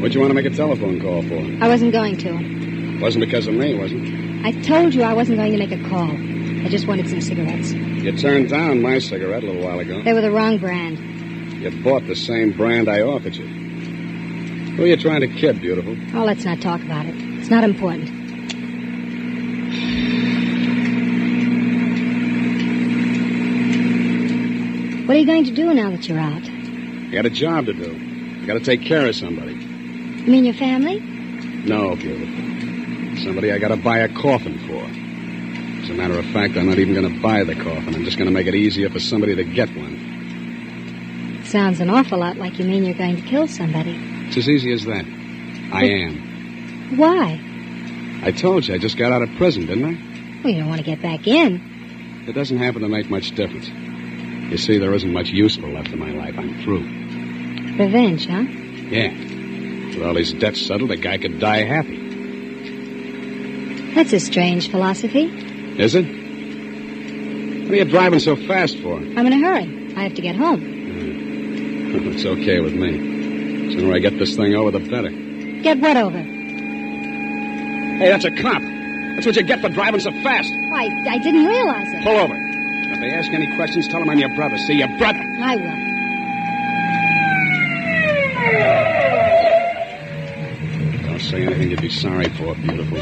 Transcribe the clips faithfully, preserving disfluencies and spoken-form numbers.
What'd you want to make a telephone call for? I wasn't going to. Wasn't because of me, was it? I told you I wasn't going to make a call. I just wanted some cigarettes. You turned down my cigarette a little while ago. They were the wrong brand. You bought the same brand I offered you. Who are you trying to kid, beautiful? Oh, let's not talk about it. It's not important. What are you going to do now that you're out? I got a job to do. I got to take care of somebody. You mean your family? No, beautiful. Somebody I got to buy a coffin for. As a matter of fact, I'm not even going to buy the coffin. I'm just going to make it easier for somebody to get one. Sounds an awful lot like you mean you're going to kill somebody. It's as easy as that. I am. Why? I told you I just got out of prison, didn't I? Well, you don't want to get back in. It doesn't happen to make much difference. You see, there isn't much useful left in my life. I'm through. Revenge, huh? Yeah. With all these debts settled, a guy could die happy. That's a strange philosophy. Is it? What are you driving so fast for? I'm in a hurry. I have to get home. Mm. It's okay with me. The sooner I get this thing over, the better. Get what over? Hey, that's a cop. That's what you get for driving so fast. I, I didn't realize it. Pull over. If they ask any questions, tell them I'm your brother. See, your brother. I will. Don't say anything you'd be sorry for, beautiful.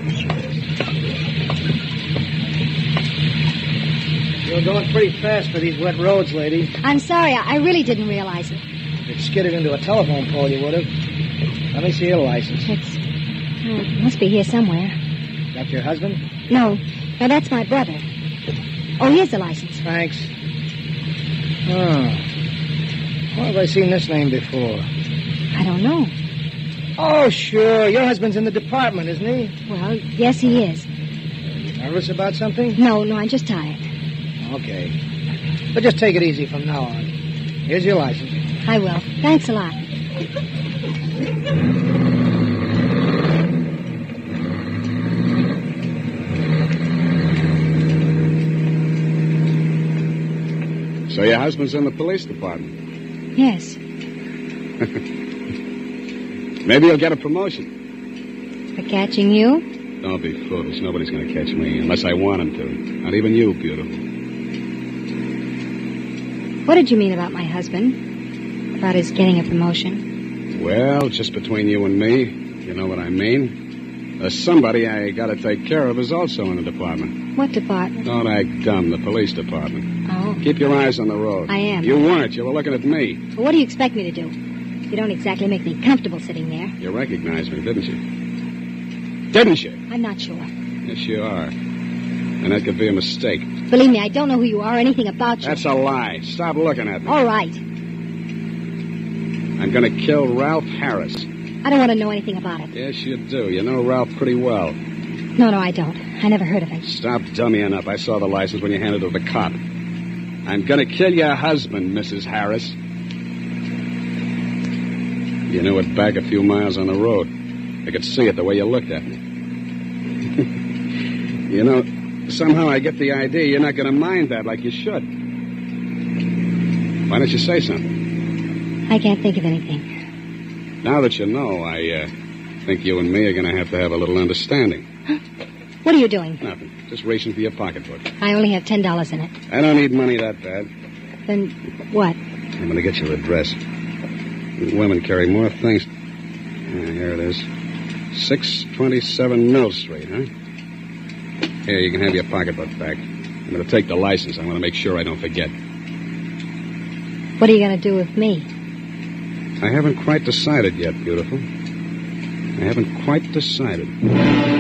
You're going pretty fast for these wet roads, lady. I'm sorry. I, I really didn't realize it. If you'd skidded into a telephone pole, you would have. Let me see your license. It's... Oh, it must be here somewhere. That your husband? No. No, that's my brother. Oh, here's the license. Thanks. Oh. Where have I seen this name before? I don't know. Oh, sure. Your husband's in the department, isn't he? Well, yes, he is. Nervous about something? No, no, I'm just tired. Okay. But just take it easy from now on. Here's your license. I will. Thanks a lot. So your husband's in the police department? Yes. Maybe he'll get a promotion. For catching you? Don't be foolish. Nobody's going to catch me unless I want him to. Not even you, beautiful. What did you mean about my husband? About his getting a promotion? Well, just between you and me, you know what I mean. There's somebody I got to take care of is also in the department. What department? Don't act dumb. The police department. Oh. Keep your eyes on the road. I am. You weren't. You were looking at me. Well, what do you expect me to do? You don't exactly make me comfortable sitting there. You recognized me, didn't you? Didn't you? I'm not sure. Yes, you are. And that could be a mistake. Believe me, I don't know who you are or anything about you. That's a lie. Stop looking at me. All right. I'm going to kill Ralph Harris. I don't want to know anything about it. Yes, you do. You know Ralph pretty well. No, no, I don't. I never heard of him. Stop dummying up. I saw the license when you handed it to the cop. I'm going to kill your husband, Missus Harris. You knew it back a few miles on the road. I could see it the way you looked at me. You know, somehow I get the idea you're not going to mind that like you should. Why don't you say something? I can't think of anything. Now that you know, I uh, think you and me are going to have to have a little understanding. Huh? What are you doing? Nothing. Just reaching for your pocketbook. I only have ten dollars in it. I don't need money that bad. Then what? I'm going to get your address. Women carry more things. Yeah, here it is. six twenty-seven Mill Street, huh? Here, you can have your pocketbook back. I'm going to take the license. I want to make sure I don't forget. What are you going to do with me? I haven't quite decided yet, beautiful. I haven't quite decided.